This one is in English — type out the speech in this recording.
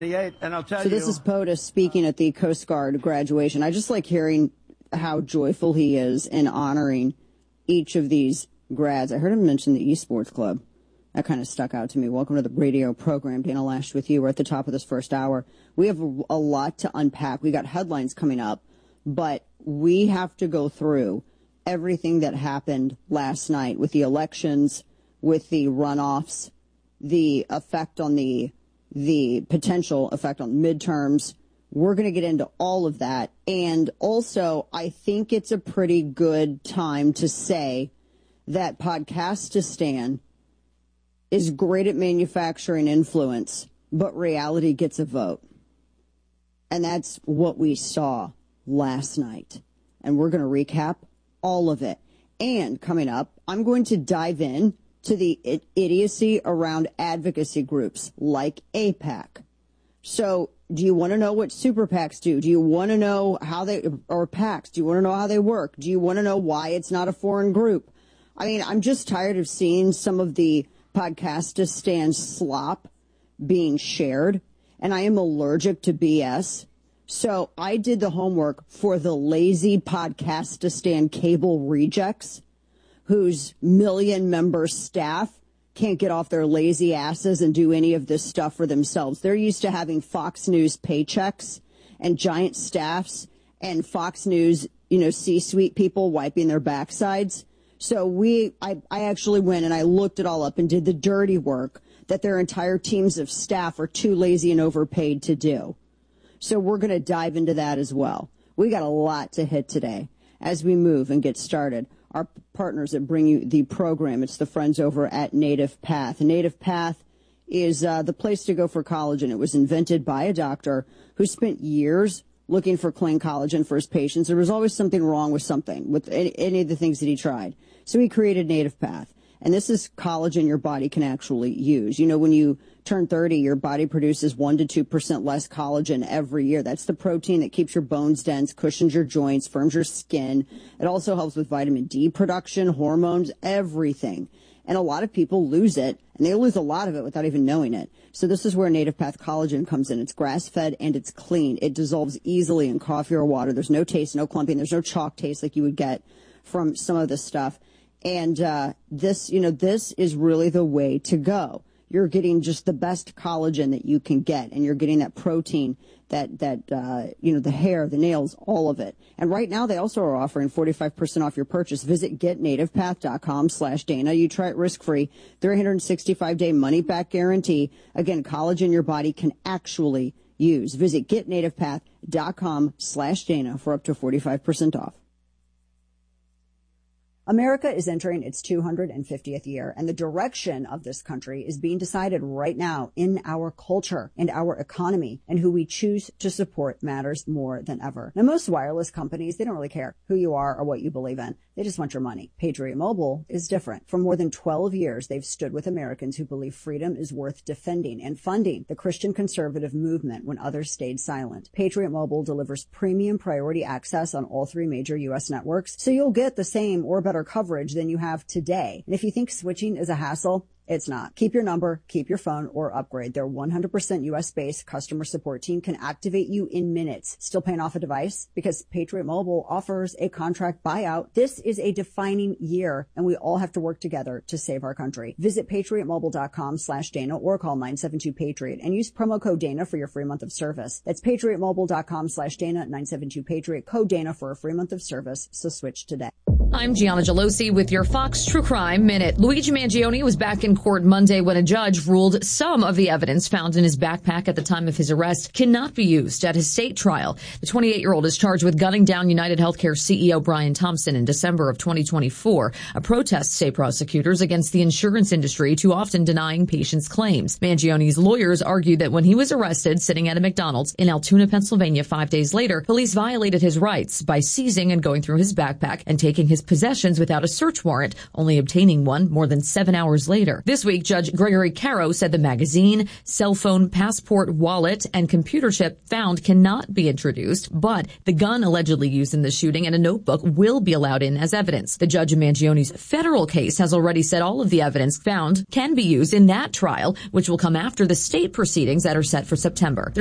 And I'll tell so this is POTUS speaking at the Coast Guard graduation. I just like hearing how joyful he is in honoring each of these grads. I heard him mention the esports club. That kind of stuck out to me. Welcome to the radio program. Dana Loesch with you. We're at the top of this first hour. We have a lot to unpack. We got headlines coming up, but we have to go through everything that happened last night with the elections, with the runoffs, the effect on the potential effect on midterms. We're going to get into all of that. And also, I think it's a pretty good time to say that Podcastistan is great at manufacturing influence, but reality gets a vote. And that's what we saw last night. And we're going to recap all of it. And coming up, I'm going to dive in to the idiocy around advocacy groups like AIPAC. So do you want to know what super PACs do? Do you want to know how they, or PACs, do you want to know how they work? Do you want to know why it's not a foreign group? I mean, I'm just tired of seeing some of the Podcastistan slop being shared, and I am allergic to BS. So I did the homework for the lazy Podcastistan cable rejects, whose million-member staff can't get off their lazy asses and do any of this stuff for themselves. They're used to having Fox News paychecks and giant staffs and Fox News, C-suite people wiping their backsides. So I actually went and I looked it all up and did the dirty work that their entire teams of staff are too lazy and overpaid to do. So we're going to dive into that as well. We got a lot to hit today as we move and get started. Our partners that bring you the program, it's the friends over at Native Path. Native Path is the place to go for collagen. It was invented by a doctor who spent years looking for clean collagen for his patients. There was always something wrong with something, with any of the things that he tried. So he created Native Path. And this is collagen your body can actually use. When you turn 30, your body produces 1% to 2% less collagen every year. That's the protein that keeps your bones dense, cushions your joints, firms your skin. It also helps with vitamin D production, hormones, everything. And a lot of people lose it, and they lose a lot of it without even knowing it. So this is where Native Path collagen comes in. It's grass-fed and it's clean. It dissolves easily in coffee or water. There's no taste, no clumping. There's no chalk taste like you would get from some of this stuff. And this is really the way to go. You're getting just the best collagen that you can get, and you're getting that protein, that the hair, the nails, all of it. And right now, they also are offering 45% off your purchase. Visit getnativepath.com/Dana. You try it risk-free, 365-day money-back guarantee. Again, collagen your body can actually use. Visit getnativepath.com/Dana for up to 45% off. America is entering its 250th year, and the direction of this country is being decided right now in our culture and our economy, and who we choose to support matters more than ever. Now, most wireless companies, they don't really care who you are or what you believe in. They just want your money. Patriot Mobile is different. For more than 12 years, they've stood with Americans who believe freedom is worth defending and funding the Christian conservative movement when others stayed silent. Patriot Mobile delivers premium priority access on all 3 major U.S. networks, so you'll get the same or better coverage than you have today. And if you think switching is a hassle, it's not. Keep your number, keep your phone, or upgrade. Their 100% U.S.-based customer support team can activate you in minutes. Still paying off a device? Because Patriot Mobile offers a contract buyout. This is a defining year, and we all have to work together to save our country. Visit patriotmobile.com/Dana or call 972-PATRIOT and use promo code Dana for your free month of service. That's patriotmobile.com/Dana, 972-PATRIOT, code Dana for a free month of service, so switch today. I'm Gianna Gelosi with your Fox True Crime Minute. Luigi Mangione was back in court Monday when a judge ruled some of the evidence found in his backpack at the time of his arrest cannot be used at his state trial. The 28-year-old is charged with gunning down United Healthcare CEO Brian Thompson in December of 2024, a protest, say prosecutors, against the insurance industry too often denying patients' claims. Mangione's lawyers argued that when he was arrested sitting at a McDonald's in Altoona, Pennsylvania 5 days later, police violated his rights by seizing and going through his backpack and taking his his possessions without a search warrant, only obtaining one more than 7 hours later. This week, Judge Gregory Caro said the magazine, cell phone, passport, wallet, and computer chip found cannot be introduced, but the gun allegedly used in the shooting and a notebook will be allowed in as evidence. The judge in Mangione's federal case has already said all of the evidence found can be used in that trial, which will come after the state proceedings that are set for September.